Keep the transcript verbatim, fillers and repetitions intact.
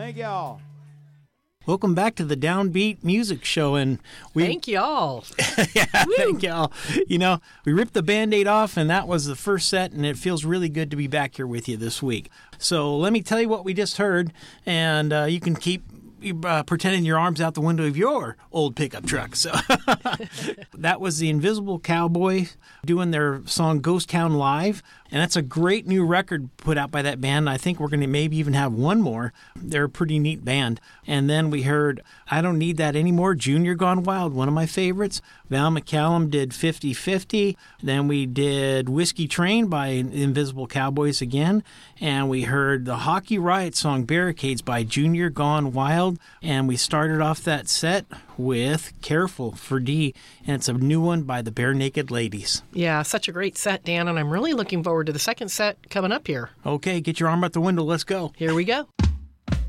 Thank y'all. Welcome back to the Downbeat Music Show, and we thank y'all. yeah, thank y'all. You know, we ripped the Band-Aid off, and that was the first set, and it feels really good to be back here with you this week. So let me tell you what we just heard, and uh, you can keep uh, pretending your arms out the window of your old pickup truck. So that was the Invisible Cowboy doing their song Ghost Town Live. And that's a great new record put out by that band. I think we're going to maybe even have one more. They're a pretty neat band. And then we heard I Don't Need That Anymore, Junior Gone Wild, one of my favorites. Val McCallum did fifty fifty. Then we did Whiskey Train by Invisible Cowboys again. And we heard the Hockey Riot song Barricades by Junior Gone Wild. And we started off that set with Careful for D. And it's a new one by the Bare Naked Ladies. Yeah, such a great set, Dan. And I'm really looking forward to the second set coming up here. Okay, get your arm out the window. Let's go. Here we go.